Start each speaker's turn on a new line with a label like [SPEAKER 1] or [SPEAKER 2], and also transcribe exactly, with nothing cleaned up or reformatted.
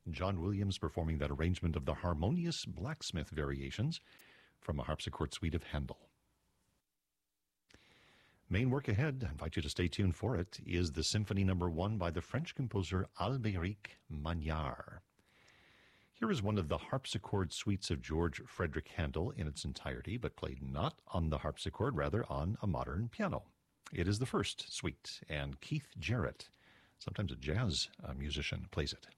[SPEAKER 1] John Williams performing that arrangement of the Harmonious Blacksmith Variations from a harpsichord suite of Handel. Main work ahead, I invite you to stay tuned for it, is the Symphony Number One by the French composer Albéric Magnard. Here is one of the harpsichord suites of George Frederick Handel in its entirety, but played not on the harpsichord, rather on a modern piano. It is the first suite, and Keith Jarrett, sometimes a jazz uh, musician, plays it.